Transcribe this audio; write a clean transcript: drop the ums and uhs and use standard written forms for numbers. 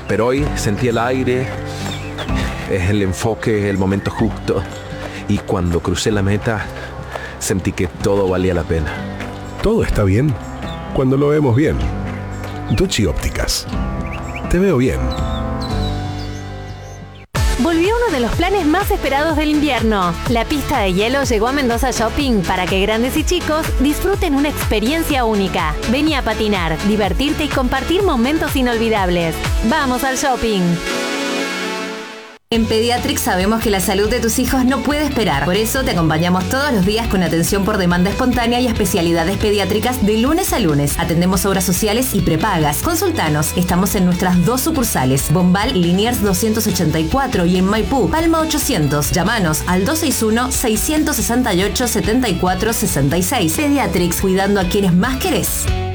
Pero hoy sentí el aire, es el enfoque, el momento justo. Y cuando crucé la meta, sentí que todo valía la pena. Todo está bien cuando lo vemos bien. Ducci Ópticas. Te veo bien. Volvió uno de los planes más esperados del invierno. La pista de hielo llegó a Mendoza Shopping para que grandes y chicos disfruten una experiencia única. Vení a patinar, divertirte y compartir momentos inolvidables. ¡Vamos al shopping! En Pediatrix sabemos que la salud de tus hijos no puede esperar. Por eso te acompañamos todos los días con atención por demanda espontánea y especialidades pediátricas de lunes a lunes. Atendemos obras sociales y prepagas. Consultanos. Estamos en nuestras 2 sucursales. Bombal, Liniers 284 y en Maipú, Palma 800. Llámanos al 261-668-7466. Pediatrix, cuidando a quienes más querés.